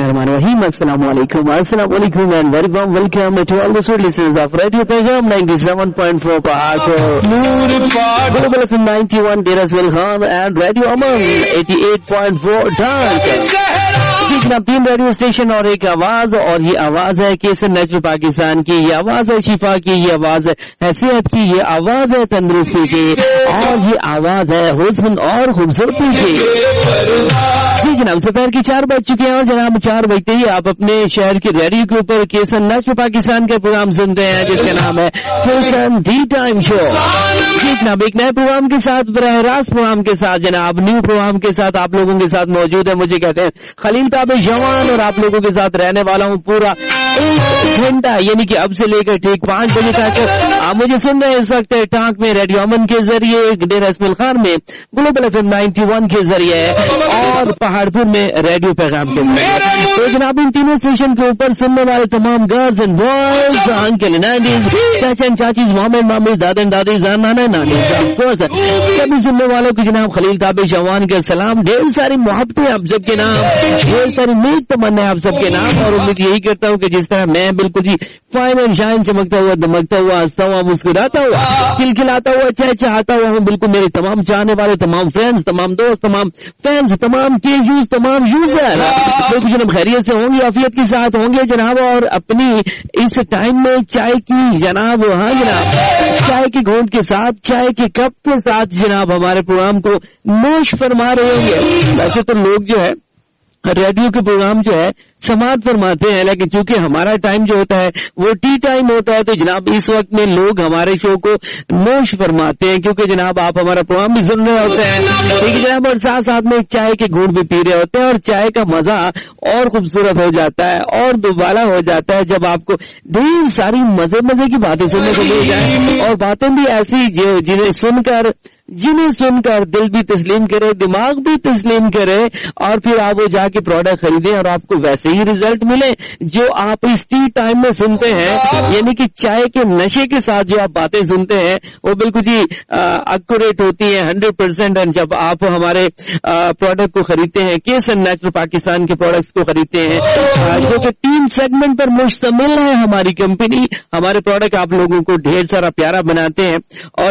Bismillahirrahmanirrahim. Assalamu alaikum and very warm welcome to all the sweet listeners of Radio Pegham 97.4 Pahar, Global FM 91 Dera Swell Khan and Radio Aman 88.4 Dark. जनाब 3 radio station और एक आवाज, और ये आवाज है केसर नजर पाकिस्तान की, ये आवाज है शिफा की, ये आवाज है हैसियत की, ये आवाज है तंदुरुस्ती की, और ये आवाज है हुस्न और खूबसूरती की। जी जनाब, दोपहर की 4 बज चुके हैं और जनाब 4 बजते ही आप अपने शहर के रेडियो के ऊपर केसर नजर पाकिस्तान का प्रोग्राम सुनते हैं जिसका नाम है केसर टी टाइम शो। जी जनाब, एक नए प्रोग्राम के साथ, बराह रास्त प्रोग्राम के साथ, जनाब न्यू प्रोग्राम के साथ आप लोगों के साथ मौजूद है। मुझे कहते हैं खलील ताबे जवान और आप लोगों के साथ रहने वाला हूँ पूरा 1 घंटा, यानी कि अब से लेकर ठीक 5 बजे तक। आप मुझे सुन रहे हैं इस वक्त टांक में रेडियो अमन के जरिए, डेरा स्मेल खान में ग्लोबल FM 91 के जरिए और पहाड़पुर में रेडियो पैगाम के जरिए। तो जनाब इन तीनों स्टेशन के ऊपर सुनने वाले तमाम girls and boys, uncle and aunties, चाचा एंड चाचीज, मामे मामी, दादा एंड दादी, नाना नानी, सभी सुनने वालों को जनाब खलील ताबे जवान के सलाम। ढेर सारी मोहब्बतें आप सबके नाम, ढेर सारी नेक तमन्ना आप सबके नाम, और उम्मीद यही करता हूँ कि जिस तरह मैं बिल्कुल जी फाइन एंड शाइन, चमकता हुआ, दमकता हुआ, हंसता हुआ, मुस्कुराता हुआ, खिलखिलाता हुआ, चहचहाता हुआ हूँ, बिल्कुल मेरे तमाम चाहने वाले, तमाम फ्रेंड्स, तमाम दोस्त, तमाम फैंस, तमाम यूज, तमाम यूजर बिल्कुल जनाब खैरियत से होंगे, आफियत के साथ होंगे जनाब, और अपनी इस टाइम में चाय की जनाब, हाँ जनाब, चाय के घोंट के साथ, चाय के कप के साथ जनाब हमारे प्रोग्राम को नोश फरमा रहे होंगे। वैसे तो लोग जो है रेडियो के प्रोग्राम जो है समाप्त फरमाते हैं, लेकिन चूंकि हमारा टाइम जो होता है वो टी टाइम होता है, तो जनाब इस वक्त में लोग हमारे शो को नोश फरमाते हैं, क्योंकि जनाब आप हमारा प्रोग्राम भी सुन रहे होते हैं, ठीक है जनाब, और साथ साथ में चाय के घूंट भी पी रहे होते हैं, और चाय का मजा और खूबसूरत हो जाता है और दुबाला हो जाता है जब आपको ढेर सारी मजे की बातें सुनने को मिल जाए, और बातें भी ऐसी जिन्हें सुनकर दिल भी तस्लीम करे, दिमाग भी तस्लीम करे, और फिर आप वो जाके प्रोडक्ट खरीदें और आपको वैसे ही रिजल्ट मिले जो आप इस टी टाइम में सुनते हैं, यानी कि चाय के नशे के साथ जो आप बातें सुनते हैं वो बिल्कुल जी एक्यूरेट होती है 100%। एंड जब आप हमारे प्रोडक्ट को खरीदते हैं, केसर नेचुरल पाकिस्तान के प्रोडक्ट्स को खरीदते हैं, जो कि 3 सेगमेंट पर मुश्तमिल है हमारी कंपनी, हमारे प्रोडक्ट आप लोगों को ढेर सारा प्यारा बनाते हैं, और